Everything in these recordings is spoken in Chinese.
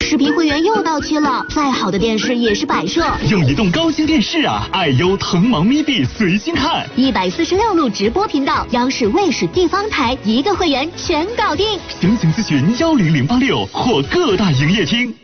视频会员又到期了，再好的电视也是摆设。 用移动高清电视啊，爱优腾芒咪币随心看 ，146路直播频道，央视、卫视、地方台一个会员全搞定。 详情咨询10086或各大营业厅。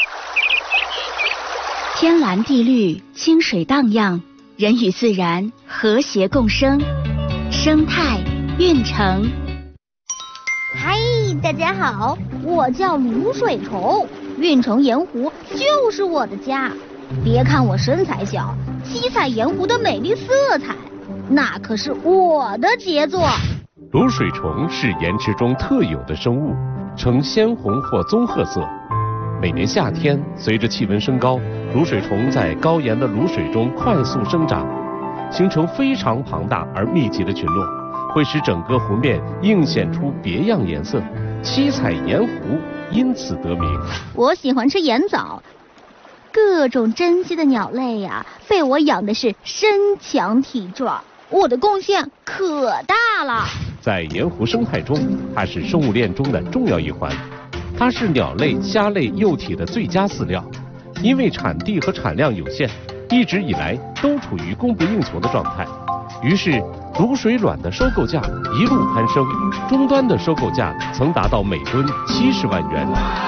天蓝地绿，清水荡漾，人与自然和谐共生，生态运城。 嗨，大家好，我叫卤水虫，运城盐湖就是我的家。别看我身材小，七彩盐湖的美丽色彩，那可是我的杰作。 卤水虫是盐池中特有的生物，呈鲜红或棕褐色。每年夏天，随着气温升高，卤水虫在高盐的卤水中快速生长，形成非常庞大而密集的群落，会使整个湖面映现出别样颜色，七彩盐湖因此得名。 我喜欢吃盐藻，各种珍稀的鸟类呀，被我养的是身强体壮，我的贡献可大了。 在盐湖生态中，它是生物链中的重要一环。它是鸟类、虾类幼体的最佳饲料，因为产地和产量有限，一直以来都处于供不应求的状态。于是，卤水卵的收购价一路攀升，终端的收购价曾达到每吨70万元。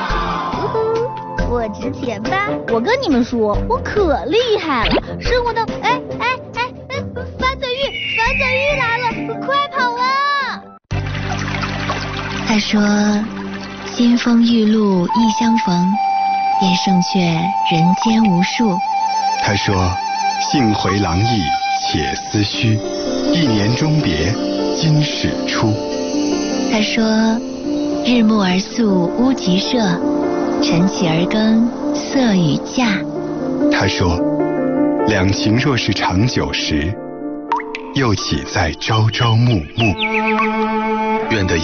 我值钱吧？我跟你们说，我可厉害了，是我的翻嘴鱼来了，快跑啊！ 他说。金风玉露一相逢，便胜却人间无数。 他说幸回廊意且思绪，一年终别今始出。 他说日暮而宿屋集社，晨起而耕色与稼。 他说两情若是长久时，又岂在朝朝暮暮。愿得